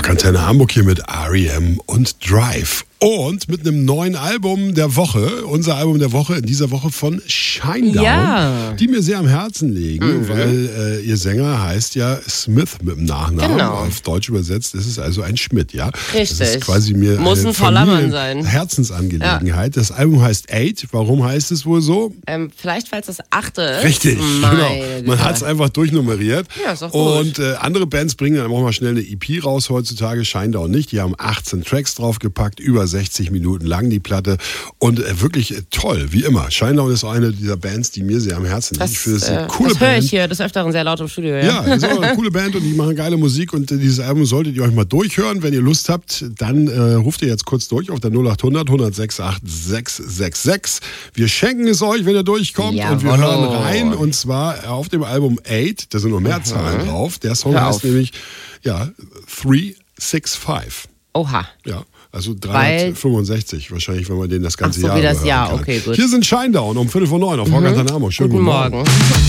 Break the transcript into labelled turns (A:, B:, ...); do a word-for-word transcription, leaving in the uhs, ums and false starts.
A: Rock Antenne Hamburg hier mit R E M und Drive. Und mit einem neuen Album der Woche, unser Album der Woche in dieser Woche von Shinedown,
B: ja.
A: die mir sehr am Herzen liegen,
B: mhm.
A: weil äh, ihr Sänger heißt ja Smith mit dem Nachnamen.
B: Genau.
A: Auf Deutsch übersetzt ist es also ein Schmidt, ja?
B: Richtig.
A: Das ist quasi mir
B: Muss
A: eine
B: ein voller Mann sein.
A: Herzensangelegenheit. Ja. Das Album heißt Eight. Warum heißt es wohl so?
B: Ähm, vielleicht, weil es das achte ist.
A: Richtig,
B: Meine
A: genau. Man hat es einfach durchnummeriert.
B: Ja, ist doch gut.
A: Und äh, andere Bands bringen dann auch mal schnell eine E P raus heutzutage. Shinedown nicht. Die haben achtzehn Tracks draufgepackt, über sechzig Minuten lang die Platte. Und äh, wirklich äh, toll, wie immer. Shinedown ist eine dieser Bands, die mir sehr am Herzen liegt.
B: Das,
A: Ich finde, es ist eine
B: äh,
A: coole
B: das höre
A: Band.
B: ich hier des Öfteren sehr laut im Studio. Ja,
A: Ja, ist auch eine coole Band und die machen geile Musik. Und äh, dieses Album solltet ihr euch mal durchhören. Wenn ihr Lust habt, dann äh, ruft ihr jetzt kurz durch auf der null acht hundert, hundertsechsundachtzig, sechshundertsechsundsechzig. Wir schenken es euch, wenn ihr durchkommt.
B: Ja,
A: und wir
B: hallo.
A: hören rein. Und zwar auf dem Album Eight. Da sind noch mehr
B: Mhm.
A: Zahlen drauf. Der Song
B: Hör
A: heißt
B: auf.
A: nämlich ja, drei sechs fünf.
B: Oha.
A: Ja, also dreihundertfünfundsechzig wahrscheinlich, wenn man den das ganze
B: Ach so,
A: Jahr
B: wie das
A: hören
B: Jahr.
A: kann.
B: Okay, gut.
A: Hier sind Shinedown um Viertel vor neun auf Rock Antenne Hamburg. Schönen
B: Guten
A: guten Morgen.
B: Morgen.